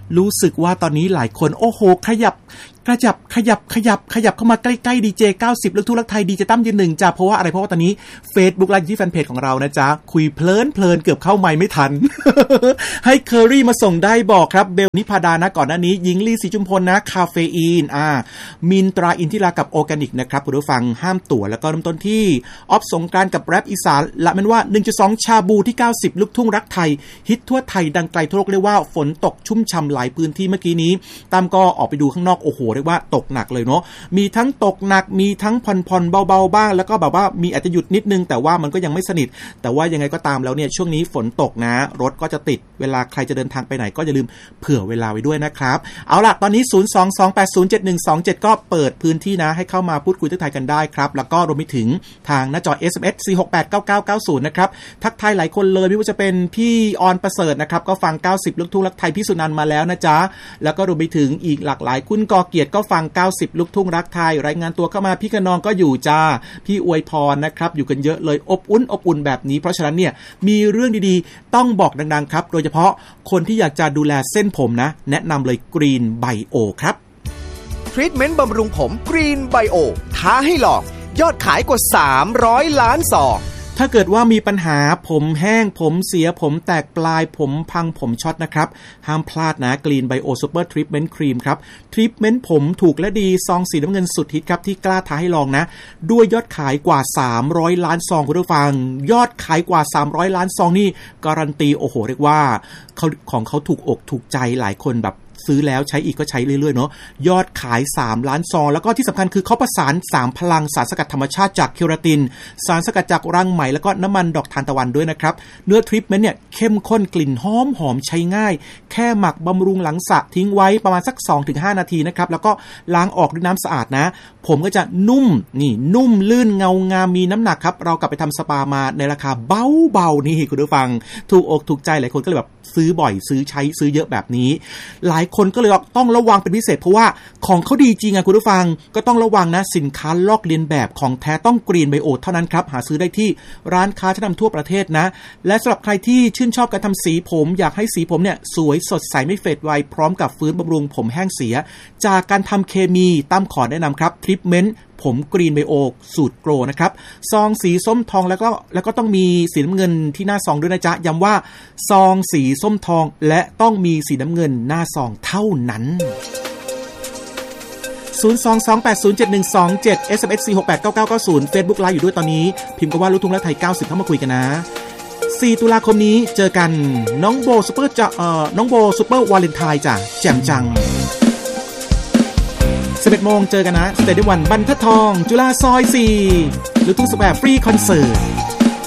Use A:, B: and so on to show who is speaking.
A: รู้สึกว่าตอนนี้หลายคนโอ้โหขยับเข้ามาใกล้ๆดีเจ90ลูกทุ่งรักไทยดีเจตั้มยืนหนึ่งจ้ะเพราะว่าอะไรเพราะว่าตอนนี้ Facebook ไลฟ์ที่แฟนเพจของเรานะจ๊ะคุยเพลินเกือบเข้าไมค์ไม่ทัน ให้เคอรี่มาส่งได้บอกครับเบลนิพาดานะก่อนหน้านี้หญิงลีศรีจุมพลนะคาเฟอีนมินตราอินทิรากับออร์แกนิกนะครับคุณผู้ฟังห้ามตั๋วแล้วก็เริ่มต้นที่ออฟสงกรานต์กับแรปอีสานละมันว่า 1.2 ชาบูที่90ลูกทุ่งรักไทยฮิตทั่วไทยดังไกลทั่วโลกเรียกว่าฝนตกชุ่มฉ่ำหลายพื้นที่เมื่อกี้นี้ตามก็ออกไปดูข้างนอกโอ้โหเรียกว่าตกหนักเลยเนาะมีทั้งตกหนักมีทั้งผ่อนเบาๆบ้างแล้วก็แบบว่ามีอาจจะหยุดนิดนึงแต่ว่ามันก็ยังไม่สนิทแต่ว่ายังไงก็ตามแล้วเนี่ยช่วงนี้ฝนตกนะรถก็จะติดเวลาใครจะเดินทางไปไหนก็อย่าลืมเผื่อเวลาไว้ด้วยนะครับเอาล่ะตอนนี้ 022807127 ก็เปิดพื้นที่นะให้เข้ามาพูดคุยทักทายกันได้ครับแล้วก็รวมไปถึงทางหน้าจอ SMS 4689990นะครับทักทายหลายคนเลยไม่ว่าจะเป็นพี่ออนประเสริฐนะครับก็ฟัง90ลูกทุ่งรักไทยพี่สุนันท์มาแล้วนะจ๊ะแล้วก็รวมไปถึงอีกหลากหลายคุณกอเกียรติก็ฟัง90ลูกทุ่งรักไทยรายงานตัวเข้ามาพี่กนองก็อยู่จ้าพี่อวยพรนะครับอยู่กันเยอะเลยอบอุ่นแบบนี้เพราะฉะนั้นเนี่ยมีเรื่องดีๆต้องบอกดังๆครับโดยเฉพาะคนที่อยากจะดูแลเส้นผมนะแนะนำเลย Green Bio ครับ
B: ทรีทเมนต์บำรุงผม Green Bio ท้าให้ลองยอดขายกว่า300ล้านซอง
A: ถ้าเกิดว่ามีปัญหาผมแห้งผมเสียผมแตกปลายผมพังผมช็อตนะครับห้ามพลาดนะ Green Bio Super Treatment Cream ครับทรีทเมนต์ผมถูกและดีซองสีน้ำเงินสุดฮิตครับที่กล้าท้าให้ลองนะด้วยยอดขายกว่า300ล้านซองคุณผู้ฟังยอดขายกว่า300ล้านซองนี่การันตีโอ้โหเรียกว่าของเขาถูกอกถูกใจหลายคนแบบซื้อแล้วใช้อีกก็ใช้เรื่อยๆเนาะยอดขาย3ล้านซองแล้วก็ที่สำคัญคือเขาประสาน3พลังสารสกัดธรรมชาติจากเคราตินสารสกัดจากรังไหมแล้วก็น้ำมันดอกทานตะวันด้วยนะครับเนื้อทรีทเมนต์เนี่ยเข้มข้นกลิ่นหอมใช้ง่ายแค่หมักบำรุงหลังสระทิ้งไว้ประมาณสัก 2-5 นาทีนะครับแล้วก็ล้างออกด้วยน้ำสะอาดนะผมก็จะนุ่มลื่นเงางามมีน้ำหนักครับเรากลับไปทำสปามาในราคาเบาๆนี่คุณผู้ฟังถูกอกถูกใจหลายคนก็เลยแบบซื้อบ่อยซื้อใช้ซื้อเยอะแบบนี้หลายคนก็เลยต้องระวังเป็นพิเศษเพราะว่าของเขาดีจริงคุณผู้ฟังก็ต้องระวังนะสินค้าลอกเลียนแบบของแท้ต้องGreen Bioเท่านั้นครับหาซื้อได้ที่ร้านค้าชั้นนำทั่วประเทศนะและสำหรับใครที่ชื่นชอบการทำสีผมอยากให้สีผมเนี่ยสวยสดใสไม่เฟดไวพร้อมกับฟื้นบำรุงผมแห้งเสียจากการทำเคมีตั้มขอแนะนำครับทรีทเมนต์ผม Green Bio สูตรโกรนะครับซองสีส้มทองแล้วก็ต้องมีสีน้ำเงินที่หน้าซองด้วยนะจ๊ะย้ำว่าซองสีส้มทองและต้องมีสีน้ำเงินหน้าซองเท่านั้น 022807127 SMS 4689990 Facebook Live อยู่ด้วยตอนนี้พิมพ์ก็ว่าลูกทุ่งและไทย90เข้ามาคุยกันนะ4ตุลาคมนี้เจอกันน้องโบซุปเปอร์วาเลนไทน์จ้ะแจ่มจัง11 โมงเจอกันนะสเตเดียม1บรรทัดทองจุฬาซอย4ลูกทุ่งสแควร์ฟรีคอนเสิร์ต